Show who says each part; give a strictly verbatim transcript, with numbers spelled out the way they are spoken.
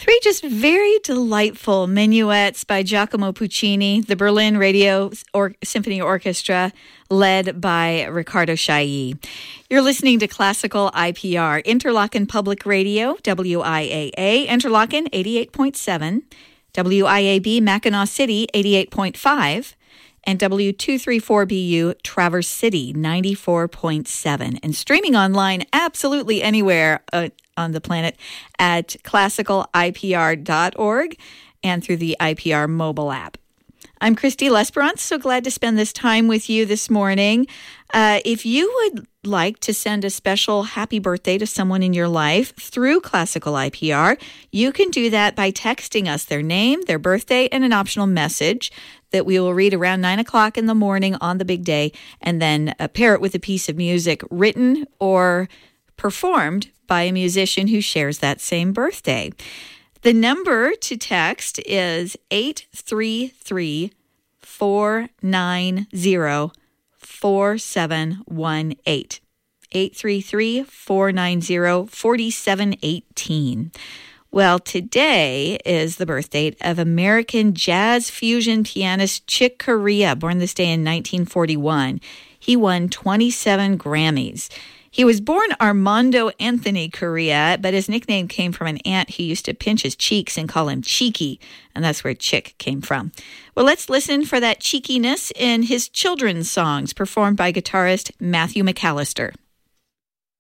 Speaker 1: Three just very delightful minuets by Giacomo Puccini, the Berlin Radio or- Symphony Orchestra, led by Riccardo Chailly. You're listening to Classical I P R, Interlochen Public Radio, W I A A, Interlochen eighty-eight point seven, W I A B Mackinac City eighty-eight point five, and W two thirty-four B U Traverse City ninety-four point seven, and streaming online absolutely anywhere uh, on the planet at classical I P R dot org and through the I P R mobile app. I'm Christy Lesperance, so glad to spend this time with you this morning. Uh, if you would like to send a special happy birthday to someone in your life through Classical I P R, you can do that by texting us their name, their birthday, and an optional message that we will read around nine o'clock in the morning on the big day, and then uh, pair it with a piece of music written or performed by a musician who shares that same birthday. The number to text is eight three three, four nine zero, four seven one eight. eight three three, four nine zero, four seven one eight. Well, today is the birth date of American jazz fusion pianist Chick Corea, born this day in nineteen forty-one. He won twenty-seven Grammys. He was born Armando Anthony Corea, but his nickname came from an aunt who used to pinch his cheeks and call him Cheeky, and that's where Chick came from. Well, let's listen for that cheekiness in his children's songs performed by guitarist Matthew McAllister.